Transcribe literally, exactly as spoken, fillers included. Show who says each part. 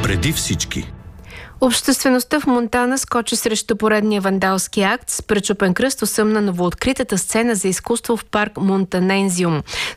Speaker 1: Преди всички.
Speaker 2: Обществеността в Монтана скочи срещу поредния вандалски акт с пречупен кръст, осъмна новооткритата сцена за изкуство в парк Монтанензиум.